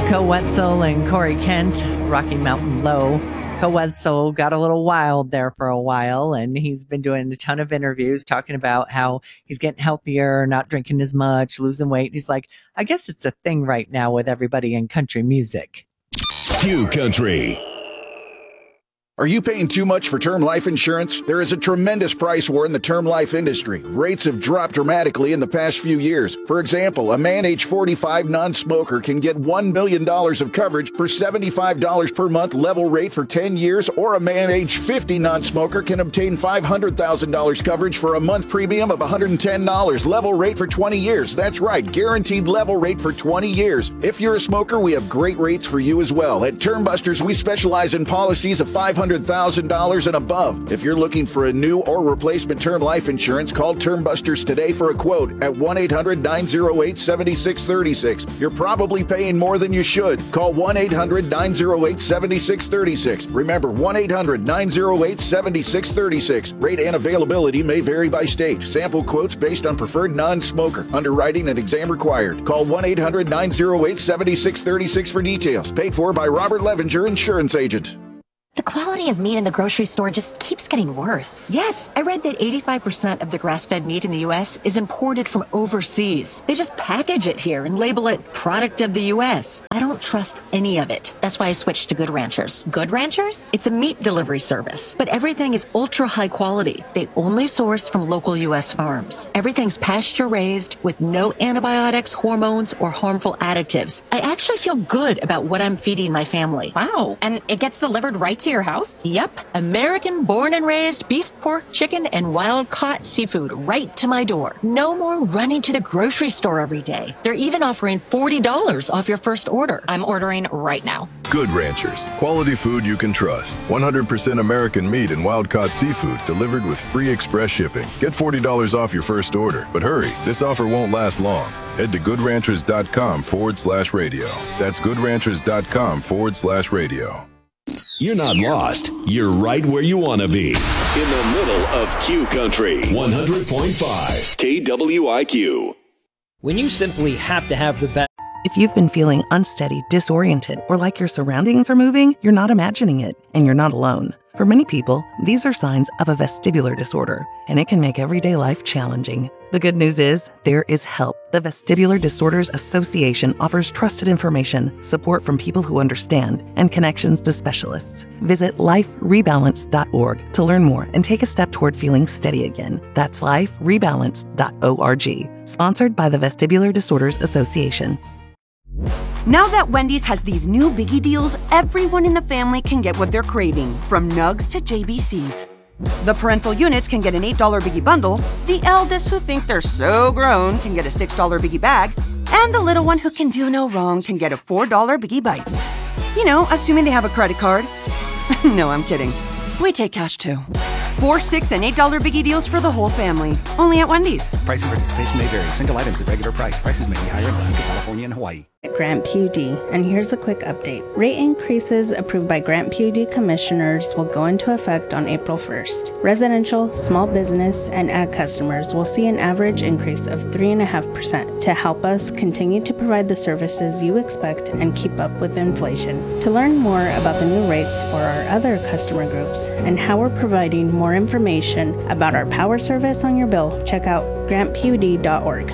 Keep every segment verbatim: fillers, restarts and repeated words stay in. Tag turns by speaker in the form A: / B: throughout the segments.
A: Koe Wetzel and Corey Kent, Rocky Mountain Low. Koe Wetzel got a little wild there for a while, and he's been doing a ton of interviews talking about how he's getting healthier, not drinking as much, losing weight. He's like, I guess it's a thing right now with everybody in country music.
B: Q Country.
C: Are you paying too much for term life insurance? There is a tremendous price war in the term life industry. Rates have dropped dramatically in the past few years. For example, a man age forty-five non-smoker can get one million dollars of coverage for seventy-five dollars per month level rate for ten years, or a man age fifty non-smoker can obtain five hundred thousand dollars coverage for a month premium of one hundred ten dollars level rate for twenty years. That's right, guaranteed level rate for twenty years. If you're a smoker, we have great rates for you as well. At Term Busters, we specialize in policies of five hundred thousand dollars and above. If you're looking for a new or replacement term life insurance, call Term Busters today for a quote at one eight hundred nine oh eight seven six three six. You're probably paying more than you should. Call one eight hundred nine oh eight seven six three six. Remember, one eight hundred nine oh eight seven six three six. Rate and availability may vary by state. Sample quotes based on preferred non-smoker. Underwriting and exam required. Call one eight hundred nine oh eight seven six three six for details. Paid for by Robert Levinger, insurance agent.
D: The quality of meat in the grocery store just keeps getting worse.
E: Yes, I read that eighty-five percent of the grass-fed meat in the U S is imported from overseas. They just package it here and label it product of the U S. I don't trust any of it. That's why I switched to Good Ranchers.
D: Good Ranchers?
E: It's a meat delivery service, but everything is ultra high quality. They only source from local U S farms. Everything's pasture-raised with no antibiotics, hormones, or harmful additives. I actually feel good about what I'm feeding my family.
D: Wow, and it gets delivered right to your house?
E: Yep. American born and raised beef, pork, chicken, and wild caught seafood right to my door. No more running to the grocery store every day. They're even offering forty dollars off your first order.
D: I'm ordering right now.
B: Good Ranchers. Quality food you can trust. one hundred percent American meat and wild caught seafood delivered with free express shipping. Get forty dollars off your first order. But hurry, this offer won't last long. Head to goodranchers.com forward slash radio. That's goodranchers.com forward slash radio.
F: You're not lost. You're right where you want to be. In the middle of Q Country. one hundred point five K W I Q.
G: When you simply have to have the best.
H: If you've been feeling unsteady, disoriented, or like your surroundings are moving, you're not imagining it, and you're not alone. For many people, these are signs of a vestibular disorder, and it can make everyday life challenging. The good news is, there is help. The Vestibular Disorders Association offers trusted information, support from people who understand, and connections to specialists. Visit life rebalance dot org to learn more and take a step toward feeling steady again. That's life rebalance dot org. Sponsored by the Vestibular Disorders Association.
I: Now that Wendy's has these new biggie deals, everyone in the family can get what they're craving, from nugs to J B Cs. The parental units can get an eight dollar biggie bundle, the eldest who think they're so grown can get a six dollar biggie bag, and the little one who can do no wrong can get a four dollar biggie bites. You know, assuming they have a credit card. No, I'm kidding. We take cash too. Four, six, and eight dollar biggie deals for the whole family. Only at Wendy's.
J: Price and participation may vary. Single items at regular price. Prices may be higher in Alaska, California, and Hawaii.
K: Grant P U D, and here's a quick update. Rate increases approved by Grant P U D commissioners will go into effect on April first. Residential, small business, and ag customers will see an average increase of three point five percent to help us continue to provide the services you expect and keep up with inflation. To learn more about the new rates for our other customer groups and how we're providing more information about our power service on your bill, check out grant p u d dot org.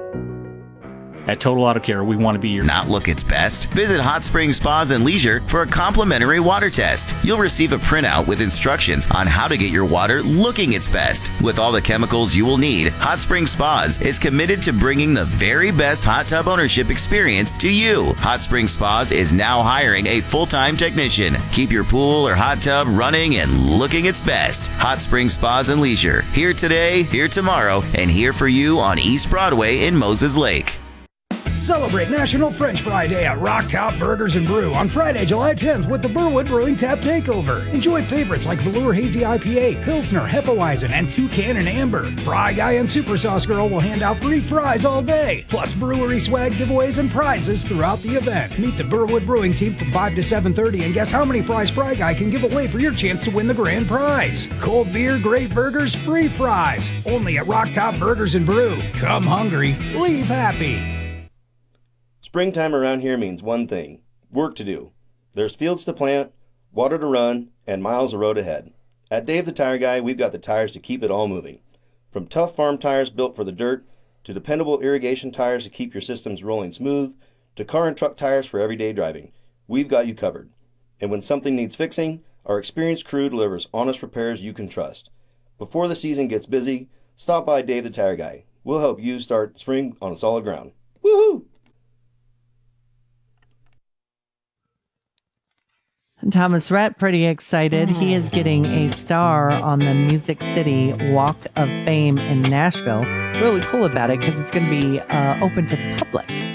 L: At Total Auto Care, we want to be your...
M: Not look its best? Visit Hot Springs Spas and Leisure for a complimentary water test. You'll receive a printout with instructions on how to get your water looking its best. With all the chemicals you will need, Hot Springs Spas is committed to bringing the very best hot tub ownership experience to you. Hot Springs Spas is now hiring a full-time technician. Keep your pool or hot tub running and looking its best. Hot Springs Spas and Leisure. Here today, here tomorrow, and here for you on East Broadway in Moses Lake.
N: Celebrate National French Fry Day at Rock Top Burgers and Brew on Friday, July tenth with the Burwood Brewing Tap Takeover. Enjoy favorites like Velour Hazy I P A, Pilsner, Hefeweizen, and Toucan and Amber. Fry Guy and Super Sauce Girl will hand out free fries all day, plus brewery swag giveaways and prizes throughout the event. Meet the Burwood Brewing team from five to seven thirty and guess how many fries Fry Guy can give away for your chance to win the grand prize. Cold beer, great burgers, free fries. Only at Rock Top Burgers and Brew. Come hungry, leave happy.
O: Springtime around here means one thing: work to do. There's fields to plant, water to run, and miles of road ahead. At Dave the Tire Guy, we've got the tires to keep it all moving. From tough farm tires built for the dirt, to dependable irrigation tires to keep your systems rolling smooth, to car and truck tires for everyday driving, we've got you covered. And when something needs fixing, our experienced crew delivers honest repairs you can trust. Before the season gets busy, stop by Dave the Tire Guy. We'll help you start spring on solid ground. Woohoo!
A: Thomas Rhett, pretty excited. He is getting a star on the Music City Walk of Fame in Nashville. Really cool about it because it's going to be uh, open to the public.